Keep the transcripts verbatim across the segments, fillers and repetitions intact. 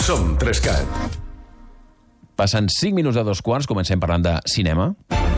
Som Trescat. Passen cinc minuts de dos quarts, comencem parlant de cinema.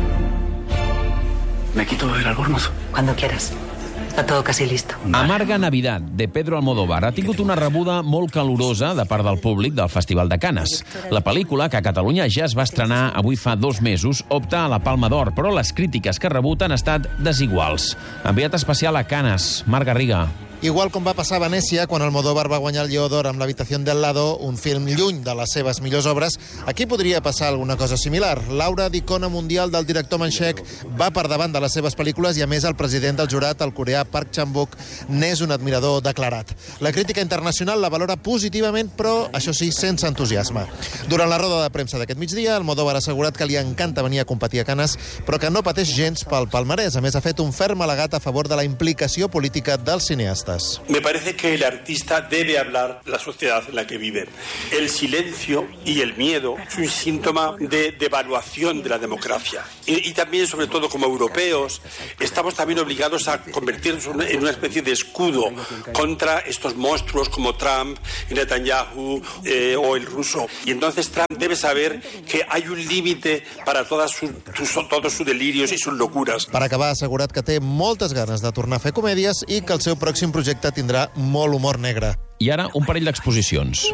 ¿Me quito el albornoz? Cuando quieras. Está todo casi listo. Amarga Navidad, de Pedro Almodóvar, ha tingut una rebuda molt calorosa de part del públic del Festival de Canes. La pel·lícula, que a Catalunya ja es va estrenar avui fa dos mesos, opta a la Palma d'Or, però les crítiques que ha rebut han estat desiguals. Enviat especial a Canes, Marc Garriga. Igual com va passar a Venècia, quan Almodóvar va guanyar el Lleó d'Or amb l'Habitació del Lado, un film lluny de les seves millors obres, aquí podria passar alguna cosa similar. L'aura d'icona mundial del director manxec va per davant de les seves pel·lícules i, a més, el president del jurat, el coreà Park Chan-wook, n'és un admirador declarat. La crítica internacional la valora positivament, però, això sí, sense entusiasme. Durant la roda de premsa d'aquest migdia, Almodóvar ha assegurat que li encanta venir a competir a Canes, però que no pateix gens pel palmarès. A més, ha fet un ferm al·legat a favor de la implicació política dels cineastes. Me parece que el artista debe hablar la sociedad en la que vive. El silencio y el miedo es un síntoma de devaluación de la democracia. Y, y también, sobre todo como europeos, estamos también obligados a convertirnos en una especie de escudo contra estos monstruos como Trump, Netanyahu eh, o el ruso. Y entonces Trump debe saber que hay un límite para todas sus, sus, todos sus delirios y sus locuras. Per acabar, ha assegurat que té moltes ganes de tornar a fer comèdies i que el seu pròxim projecte tindrà molt humor negre. I ara, un parell d'exposicions.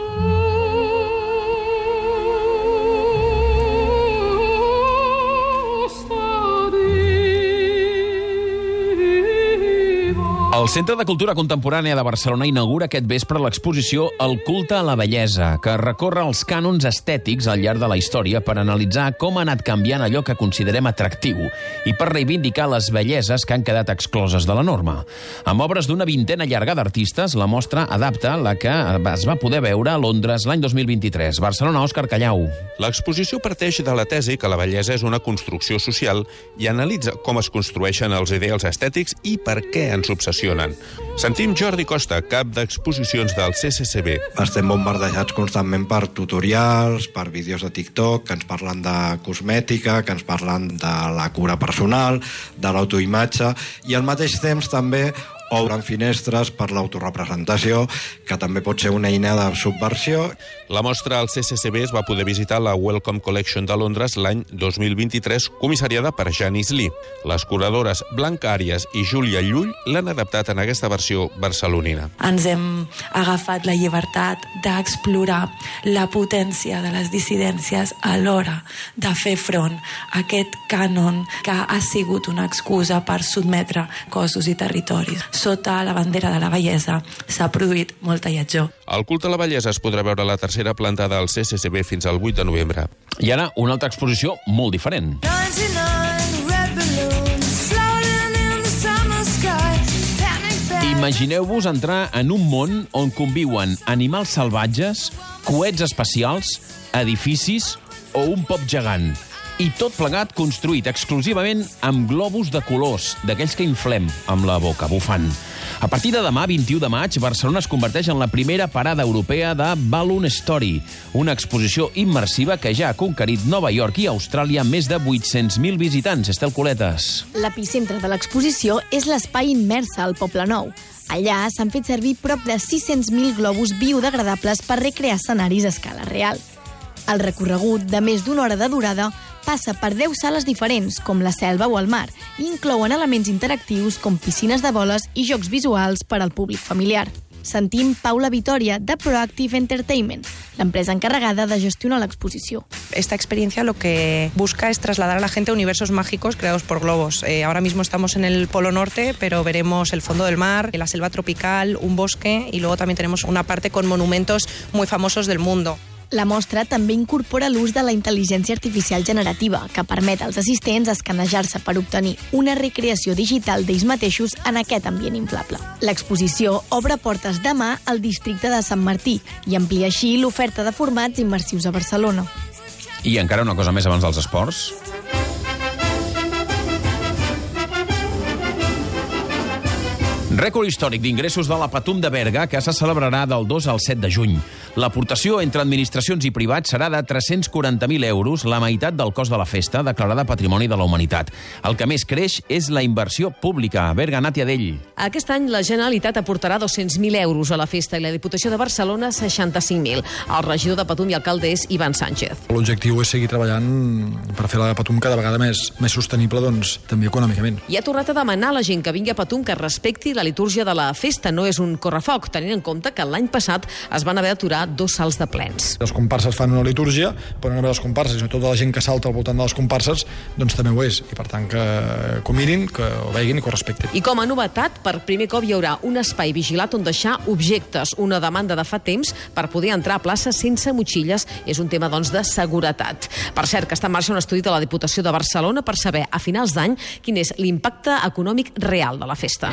El Centre de Cultura Contemporània de Barcelona inaugura aquest vespre l'exposició El culte a la bellesa, que recorre els cànons estètics al llarg de la història per analitzar com ha anat canviant allò que considerem atractiu i per reivindicar les belleses que han quedat excloses de la norma. Amb obres d'una vintena llarga d'artistes, la mostra adapta la que es va poder veure a Londres l'any dos mil vint-i-tres. Barcelona, Òscar Callau. L'exposició parteix de la tesi que la bellesa és una construcció social i analitza com es construeixen els ideals estètics i per què ens obsessionen. Sentim Jordi Costa, cap d'exposicions del C C C B. Estem bombardejats constantment per tutorials, per vídeos de TikTok, que ens parlen de cosmètica, que ens parlen de la cura personal, de l'autoimatge, i al mateix temps també obren finestres per l'autorepresentació, que també pot ser una eina de subversió. La mostra al C C C B es va poder visitar la Wellcome Collection de Londres l'any dos mil vint-i-tres, comissariada per Janice Lee. Les curadores Blanca Àries i Júlia Llull l'han adaptat en aquesta versió barcelonina. Ens hem agafat la llibertat d'explorar la potència de les dissidències a l'hora de fer front a aquest cànon que ha sigut una excusa per sotmetre cossos i territoris. Sota la bandera de la bellesa s'ha produït molta lletjor. El culte a la bellesa es podrà veure a la tercera planta del C C C B fins al vuit de novembre. I ara, una altra exposició molt diferent. Imagineu-vos entrar en un món on conviuen animals salvatges, coets espacials, edificis o un pop gegant. I tot plegat construït exclusivament amb globus de colors, d'aquells que inflem amb la boca, bufant. A partir de demà, vint-i-u de maig, Barcelona es converteix en la primera parada europea de Balloon Story, una exposició immersiva que ja ha conquerit Nova York i Austràlia amb més de vuit-cents mil visitants. Estel Coletes. L'epicentre de l'exposició és l'espai Immersa al Poble Nou. Allà s'han fet servir prop de sis-cents mil globus biodegradables per recrear escenaris a escala real. El recorregut, de més d'una hora de durada, passa per deu sales diferents, com la selva o el mar, i inclouen elements interactius com piscines de boles i jocs visuals per al públic familiar. Sentim Paula Vitòria, de Proactive Entertainment, l'empresa encarregada de gestionar l'exposició. Esta experiencia lo que busca es trasladar a la gente a universos mágicos creados por globos. Eh, ahora mismo estamos en el Polo Norte, pero veremos el fondo del mar, la selva tropical, un bosque, y luego también tenemos una parte con monumentos muy famosos del mundo. La mostra també incorpora l'ús de la intel·ligència artificial generativa, que permet als assistents escanejar-se per obtenir una recreació digital d'ells mateixos en aquest ambient inflable. L'exposició obre portes demà al districte de Sant Martí i amplia així l'oferta de formats immersius a Barcelona. I encara una cosa més abans dels esports. Rècord històric d'ingressos de la Patum de Berga, que se celebrarà del dos al set de juny. L'aportació entre administracions i privats serà de tres-cents quaranta mil euros, la meitat del cost de la festa, declarada Patrimoni de la Humanitat. El que més creix és la inversió pública. Berga, Nàtia Dell. Aquest any la Generalitat aportarà dos-cents mil euros a la festa i la Diputació de Barcelona seixanta-cinc mil. El regidor de Patum i alcalde és Ivan Sánchez. L'objectiu és seguir treballant per fer la Patum cada vegada més, més sostenible, doncs, també econòmicament. I ha tornat a demanar a la gent que vingui a Patum que respecti la litúrgia de la festa. No és un correfoc, tenint en compte que l'any passat es van haver d'aturar dos salts de plens. Les comparses fan una litúrgia, però no només les comparses, sinó tota la gent que salta al voltant de les comparses, doncs també ho és. I per tant que, que ho mirin, que ho veguin i que ho respectin. I com a novetat, per primer cop hi haurà un espai vigilat on deixar objectes, una demanda de fa temps per poder entrar a plaça sense motxilles. És un tema, doncs, de seguretat. Per cert, que està en marxa un estudi de la Diputació de Barcelona per saber a finals d'any quin és l'impacte econòmic real de la festa.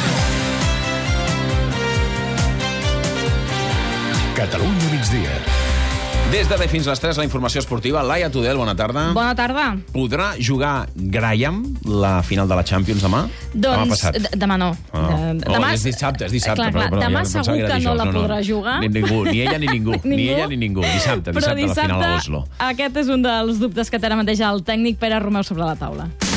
Catalunya migdia. Des de bé fins a les tres, la informació esportiva. Laia Tudel, bona tarda. Bona tarda. Podrà jugar Graham la final de la Champions demà? Doncs, demà passat. Demà no. Ah. De, demà... Oh, és dissabte, és dissabte. Clar, clar, però, però, demà ja segur que, que no la no, podrà no. jugar. Ni ningú, ni ella ni ningú. ningú. Ni ella ni ningú. Dissabte, dissabte, dissabte la final a Oslo. Aquest és un dels dubtes que té ara mateix el tècnic Pere Romeu sobre la taula.